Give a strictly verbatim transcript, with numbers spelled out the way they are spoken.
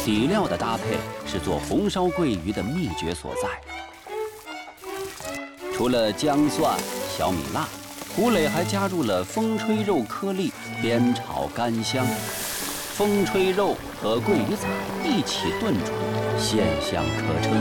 底料的搭配是做红烧桂鱼的秘诀所在。除了姜蒜、小米辣，胡磊还加入了风吹肉颗粒，煸炒干香。风吹肉和桂鱼仔一起炖煮，鲜香可称。